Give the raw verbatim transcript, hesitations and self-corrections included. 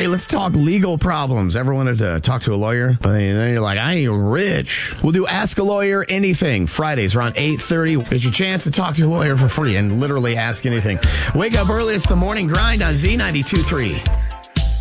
hey, let's talk legal problems. Ever wanted to talk to a lawyer? But then you're like, I ain't rich. We'll do Ask a Lawyer Anything. Fridays around eight thirty. It's your chance to talk to a lawyer for free and literally ask anything. Wake up early. It's the morning grind on Z ninety-two point three.